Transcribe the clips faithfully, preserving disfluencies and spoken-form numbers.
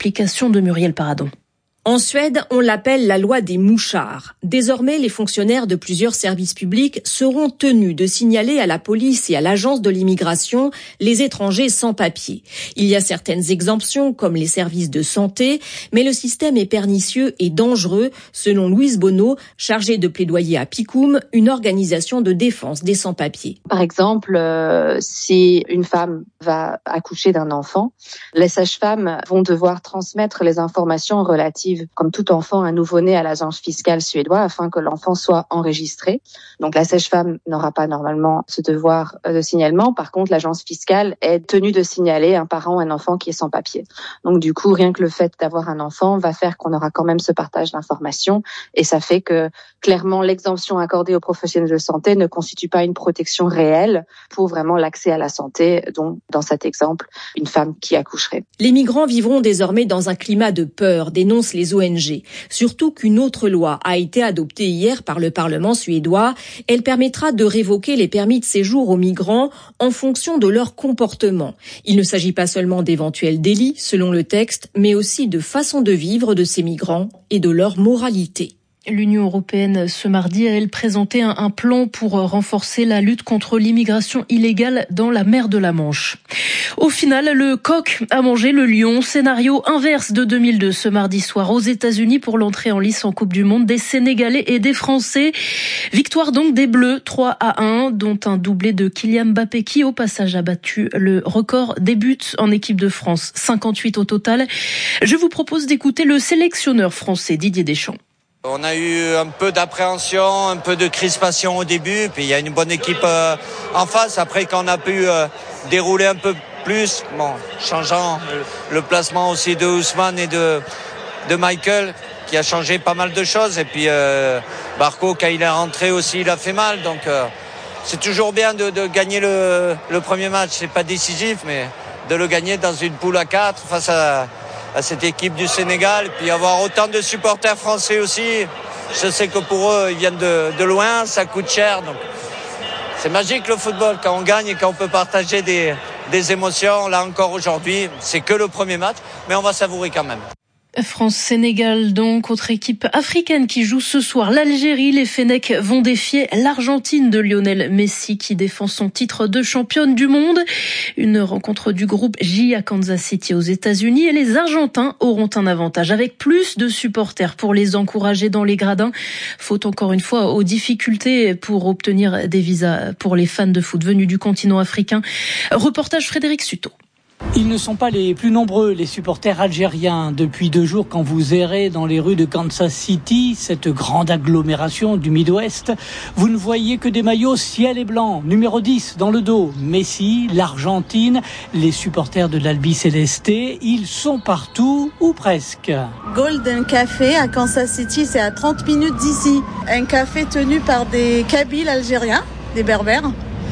Explication de Muriel Paradon. En Suède, on l'appelle la loi des mouchards. Désormais, les fonctionnaires de plusieurs services publics seront tenus de signaler à la police et à l'agence de l'immigration les étrangers sans papier. Il y a certaines exemptions, comme les services de santé, mais le système est pernicieux et dangereux, selon Louise Bonneau, chargée de plaidoyer à Picoum, une organisation de défense des sans-papiers. Par exemple, euh, si une femme va accoucher d'un enfant, les sages-femmes vont devoir transmettre les informations relatives, comme tout enfant, un nouveau-né à l'agence fiscale suédoise afin que l'enfant soit enregistré. Donc la sage-femme n'aura pas normalement ce devoir de signalement. Par contre, l'agence fiscale est tenue de signaler un parent ou un enfant qui est sans papier. Donc du coup, rien que le fait d'avoir un enfant va faire qu'on aura quand même ce partage d'informations et ça fait que clairement l'exemption accordée aux professionnels de santé ne constitue pas une protection réelle pour vraiment l'accès à la santé, dont dans cet exemple, une femme qui accoucherait. Les migrants vivront désormais dans un climat de peur, dénoncent les O N G. Surtout qu'une autre loi a été adoptée hier par le Parlement suédois. Elle permettra de révoquer les permis de séjour aux migrants en fonction de leur comportement. Il ne s'agit pas seulement d'éventuels délits, selon le texte, mais aussi de façon de vivre de ces migrants et de leur moralité. L'Union européenne, ce mardi, a elle présenté un, un plan pour renforcer la lutte contre l'immigration illégale dans la mer de la Manche. Au final, le coq a mangé le lion. Scénario inverse de deux mille deux ce mardi soir aux États-Unis pour l'entrée en lice en Coupe du Monde des Sénégalais et des Français. Victoire donc des Bleus, trois à un, dont un doublé de Kylian Mbappé qui, au passage, a battu le record des buts en équipe de France, cinquante-huit au total. Je vous propose d'écouter le sélectionneur français Didier Deschamps. On a eu un peu d'appréhension, un peu de crispation au début, puis il y a une bonne équipe euh, en face. Après, quand on a pu euh, dérouler un peu plus, bon, changeant le, le placement aussi de Ousmane et de, de Michael, qui a changé pas mal de choses. Et puis euh, Barco, quand il est rentré aussi, il a fait mal. Donc euh, c'est toujours bien de, de gagner le, le premier match. C'est pas décisif, mais de le gagner dans une poule à quatre face à... à cette équipe du Sénégal, puis avoir autant de supporters français aussi. Je sais que pour eux, ils viennent de, de loin, ça coûte cher. Donc c'est magique le football, quand on gagne et quand on peut partager des, des émotions. Là encore aujourd'hui, c'est que le premier match, mais on va savourer quand même. France-Sénégal donc, autre équipe africaine qui joue ce soir. L'Algérie, les Fennecs vont défier l'Argentine de Lionel Messi qui défend son titre de championne du monde. Une rencontre du groupe J à Kansas City aux États-Unis et les Argentins auront un avantage avec plus de supporters pour les encourager dans les gradins. Faute encore une fois aux difficultés pour obtenir des visas pour les fans de foot venus du continent africain. Reportage Frédéric Suto. Ils ne sont pas les plus nombreux, les supporters algériens. Depuis deux jours, quand vous errez dans les rues de Kansas City, cette grande agglomération du Midwest, vous ne voyez que des maillots ciel et blanc. Numéro dix dans le dos, Messi, l'Argentine, les supporters de l'Albi Céleste, ils sont partout, ou presque. Golden Café à Kansas City, c'est à trente minutes d'ici. Un café tenu par des Kabyles algériens, des Berbères.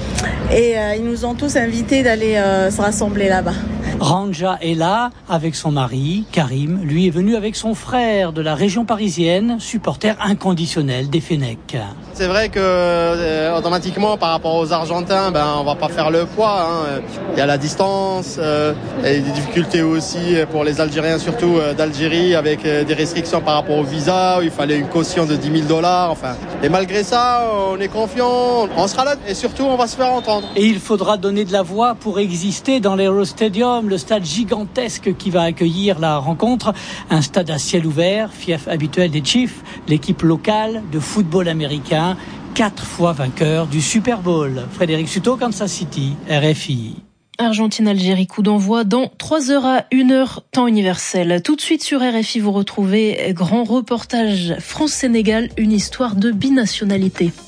Et euh, ils nous ont tous invités d'aller euh, se rassembler là-bas. Ranja est là avec son mari, Karim. Lui est venu avec son frère de la région parisienne, supporter inconditionnel des Fennecs. C'est vrai que euh, automatiquement par rapport aux Argentins, ben on va pas faire le poids. Hein. Il y a la distance, euh, et des difficultés aussi pour les Algériens, surtout euh, d'Algérie, avec euh, des restrictions par rapport au visa. Où il fallait une caution de dix mille dollars. Enfin, et malgré ça, on est confiant. On sera là et surtout on va se faire entendre. Et il faudra donner de la voix pour exister dans l'Eurostadium, le stade gigantesque qui va accueillir la rencontre. Un stade à ciel ouvert, fief habituel des Chiefs, l'équipe locale de football américain, quatre fois vainqueur du Super Bowl. Frédéric Suto, Kansas City, R F I. Argentine-Algérie, coup d'envoi dans trois heures à une heure, temps universel. Tout de suite sur R F I, vous retrouvez grand reportage France-Sénégal, une histoire de binationalité.